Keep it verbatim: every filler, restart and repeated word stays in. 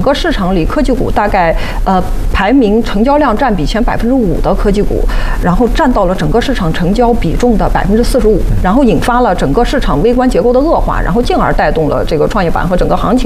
个市场里科技股大概呃排名成交量占比前百分之五的科技股，然后占到了整个市场成交比重的百分之四十五，然后引发了整个市场微观结构的恶化，然后进而带动了这个创业板和整个行情。